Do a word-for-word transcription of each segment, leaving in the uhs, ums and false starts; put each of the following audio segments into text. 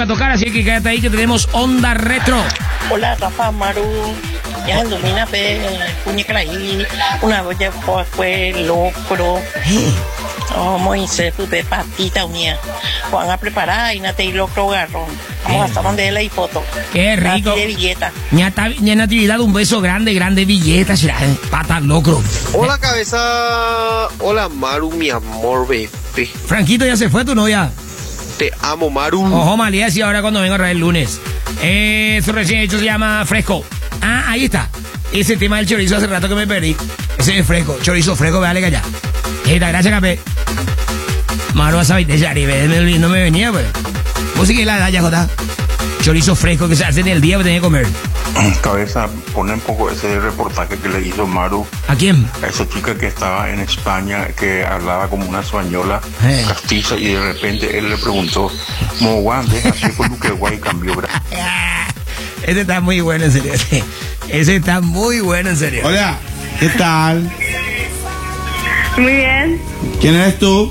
toca tocar, así que quédate ahí que tenemos Onda Retro. Hola, Rafa, Maru. Ya ilumina, pe, puñeca ahí. Una vez fue, fue locro. Oh, Moisés, pe, patita unía. Van a preparar y no te locro garrón. Vamos a estar donde él y foto. Qué rico. Nati de billeta. Ñata, ña Natividad, un beso grande, grande billeta, será pata locro. Hola, cabeza. Hola, Maru, mi amor, bebé. Franquito, ¿ya se fue tu novia? Te amo, Maru. Ojo, Malía, y ahora cuando vengo a traer el lunes. Eh, su recién hecho se llama Fresco. Ah, ahí está. Ese tema del chorizo hace rato que me perdí. Ese es Fresco. Chorizo Fresco, véale que allá. Esta, gracias, Capé. Maru a saber de Yaribe, no me venía, pues. Vos sí que la edad ya, Jota. Chorizo fresco que se hace en el día, que tenés que comer. Cabeza, pone un poco ese reportaje que le hizo Maru. ¿A quién? A esa chica que estaba en España, que hablaba como una española eh. castiza, y de repente él le preguntó, ¿Mo guande? Así fue lo que guay cambió, ¿verdad? Ese está muy bueno, en serio. Ese, ese está muy bueno, en serio. Hola, ¿qué tal? Muy bien. ¿Quién eres tú?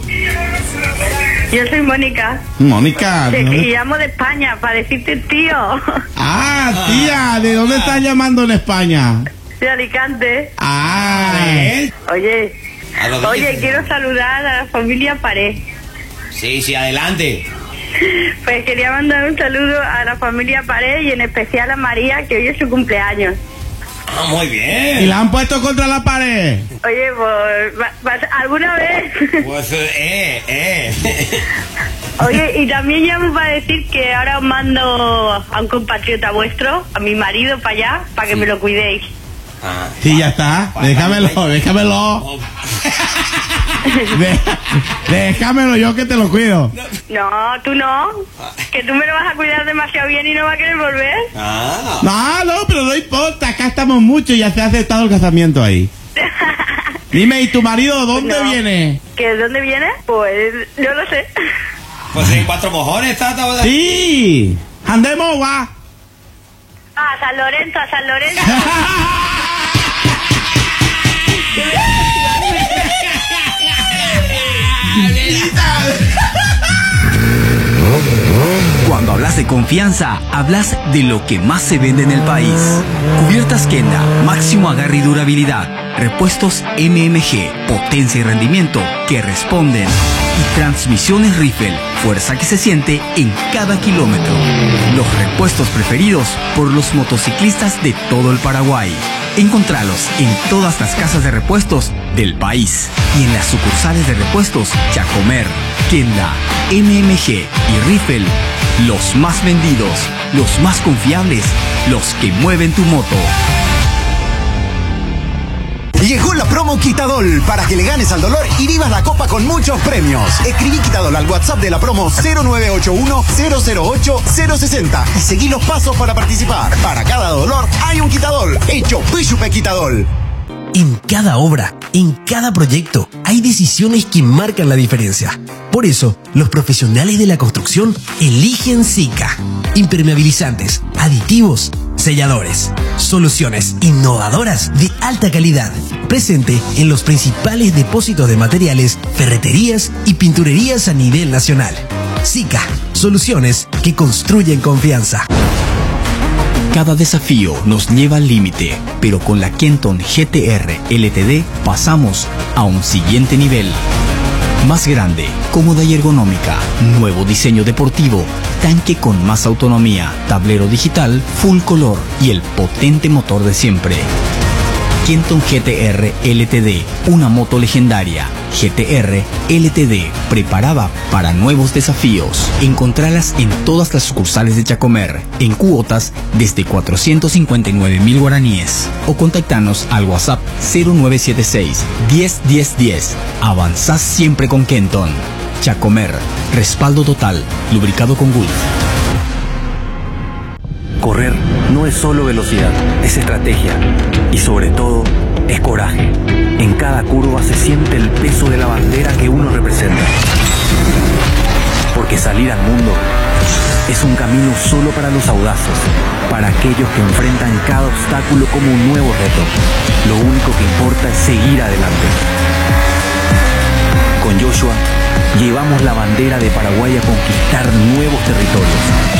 Yo soy Mónica. Mónica. Sí, ¿no? y llamo de España para decirte tío. Ah, tía, ¿de dónde estás llamando en España? De Alicante. Ah. Oye, oye, quiero saludar a la familia Pared. Sí, sí, adelante. Pues quería mandar un saludo a la familia Pared y en especial a María, que hoy es su cumpleaños. Ah, muy bien. ¿Y la han puesto contra la pared? Oye, pues, va- va- ¿alguna vez? Pues, eh, eh. Oye, y también llamo para decir que ahora os mando a un compatriota vuestro, a mi marido para allá, para que me lo cuidéis. Ah, Sí, ya está. Déjamelo, déjamelo. De- déjamelo yo que te lo cuido. No, tú no. Que tú me lo vas a cuidar demasiado bien y no vas a querer volver. ah. No, no, pero no importa. Acá estamos muchos y ya se ha aceptado el casamiento ahí. Dime, ¿y tu marido dónde No. viene? ¿Que de dónde viene? Pues yo lo sé. Pues en Cuatro Mojones, tata. Sí. Andemos, va. A San Lorenzo, a San Lorenzo. Cuando hablas de confianza, hablas de lo que más se vende en el país. Cubiertas Kenda, máximo agarre y durabilidad. Repuestos M M G, potencia y rendimiento que responden. Y transmisiones Riffle, fuerza que se siente en cada kilómetro. Los repuestos preferidos por los motociclistas de todo el Paraguay. Encontralos en todas las casas de repuestos del país y en las sucursales de repuestos Chacomer, Kenda, M M G y Riffle. Los más vendidos, los más confiables, los que mueven tu moto. Llegó la promo Quitadol para que le ganes al dolor y vivas la copa con muchos premios. Escribí Quitadol al WhatsApp de la promo cero nueve ocho uno, cero cero ocho, cero seis cero y seguí los pasos para participar. Para cada dolor hay un Quitadol. Hecho Pishupe Quitadol. En cada obra, en cada proyecto, hay decisiones que marcan la diferencia. Por eso, los profesionales de la construcción eligen Sika. Impermeabilizantes, aditivos, selladores, soluciones innovadoras de alta calidad. Presente en los principales depósitos de materiales, ferreterías y pinturerías a nivel nacional. Sika, soluciones que construyen confianza. Cada desafío nos lleva al límite, pero con la Kenton G T R L T D pasamos a un siguiente nivel. Más grande, cómoda y ergonómica, nuevo diseño deportivo, tanque con más autonomía, tablero digital, full color y el potente motor de siempre. Kenton G T R L T D, una moto legendaria. G T R L T D, preparada para nuevos desafíos. Encontralas en todas las sucursales de Chacomer, en cuotas desde cuatrocientos cincuenta y nueve mil guaraníes. O contactanos al WhatsApp cero nueve siete seis, diez, diez, diez. Avanzás siempre con Kenton. Chacomer, respaldo total, lubricado con Gulf. Correr no es solo velocidad, es estrategia y sobre todo es coraje. En cada curva se siente el peso de la bandera que uno representa. Porque salir al mundo es un camino solo para los audaces, para aquellos que enfrentan cada obstáculo como un nuevo reto. Lo único que importa es seguir adelante. Con Joshua llevamos la bandera de Paraguay a conquistar nuevos territorios.